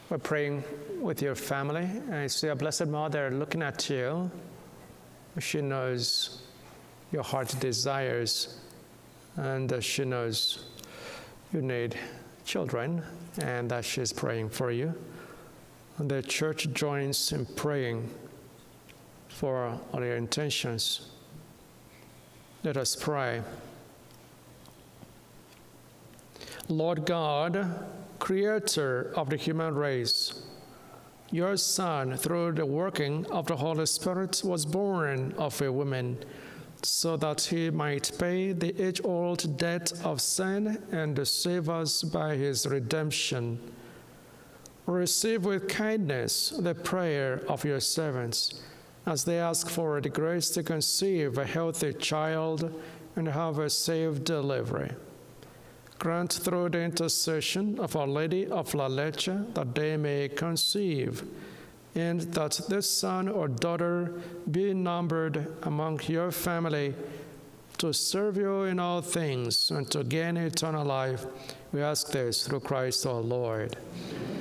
We're praying with your family. I see a Blessed Mother looking at you. She knows your heart desires, and she knows you need children, and that she's praying for you. And the church joins in praying for all your intentions. Let us pray. Lord God, Creator of the human race, your Son, through the working of the Holy Spirit, was born of a woman, so that he might pay the age-old debt of sin and save us by his redemption. Receive with kindness the prayer of your servants, as they ask for the grace to conceive a healthy child and have a safe delivery. Grant through the intercession of Our Lady of La Leche that they may conceive, and that this son or daughter be numbered among your family to serve you in all things and to gain eternal life. We ask this through Christ our Lord.